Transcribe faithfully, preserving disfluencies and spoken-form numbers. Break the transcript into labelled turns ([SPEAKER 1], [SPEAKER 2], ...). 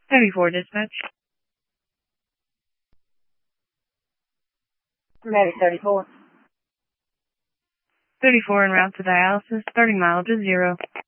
[SPEAKER 1] thirty-four dispatch.
[SPEAKER 2] Medic thirty-four.
[SPEAKER 1] thirty-four en route to dialysis, thirty miles to zero.